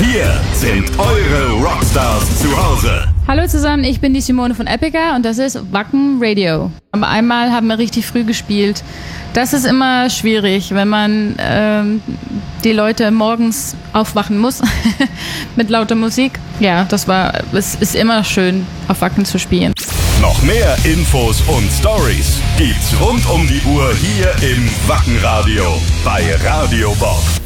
Hier sind eure Rockstars zu Hause. Hallo zusammen, ich bin die Simone von Epica und das ist Wacken Radio. Aber einmal haben wir richtig früh gespielt. Das ist immer schwierig, wenn man die Leute morgens aufwachen muss mit lauter Musik. Ja, es ist immer schön, auf Wacken zu spielen. Noch mehr Infos und Stories gibt's rund um die Uhr hier im Wacken Radio bei Radio Bob.